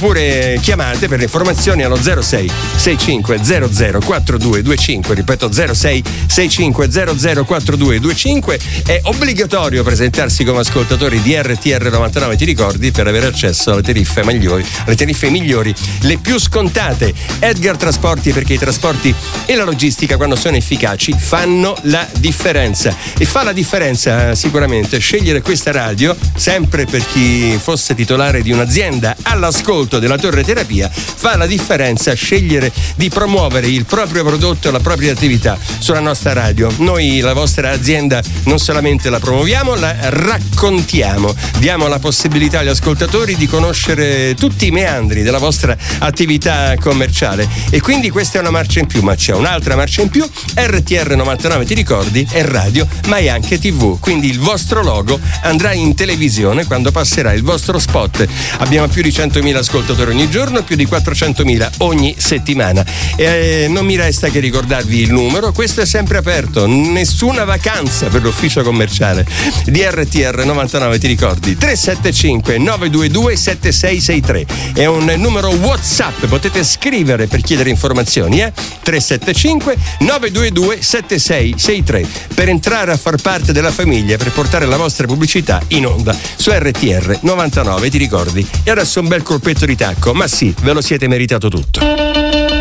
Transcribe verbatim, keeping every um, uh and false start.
oppure chiamate per le informazioni allo zero sei sessantacinque zero zero quattro due due cinque, ripeto zero sei sessantacinque zero zero quattro due due cinque. È obbligatorio presentarsi come ascoltatori di R T R novantanove, ti ricordi, per avere accesso alle tariffe migliori, alle tariffe migliori, le più scontate. Edgar Trasporti, perché i trasporti e la logistica, quando sono efficaci, fanno la differenza. E fa la differenza sicuramente scegliere questa radio, sempre per chi fosse titolare di un'azienda all'ascolto della Torre Terapia, fa la differenza scegliere di promuovere il proprio prodotto e la propria attività sulla nostra radio. Noi la vostra azienda non solamente la promuoviamo, la raccontiamo, diamo la possibilità agli ascoltatori di conoscere tutti i meandri della vostra attività commerciale, e quindi questa è una marcia in più. Ma c'è un'altra marcia in più: R T R novantanove, ti ricordi, è radio ma è anche tivù, quindi il vostro logo andrà in televisione quando passerà il vostro spot. Abbiamo più di centomila ascoltatori ogni giorno, più di quattrocentomila ogni settimana, e non mi resta che ricordarvi il numero. Questo è sempre aperto, nessuna vacanza per l'ufficio commerciale di R T R novantanove, ti ricordi, tre sette cinque nove due due sette sei sei tre. È un numero WhatsApp, potete scrivere per chiedere informazioni, eh? tre sette cinque nove due due sette sei sei tre, per entrare a far parte della famiglia, per portare la vostra pubblicità in onda su R T R novantanove, ti ricordi. E adesso un bel colpetto di tacco, ma sì, ve lo siete meritato tutto.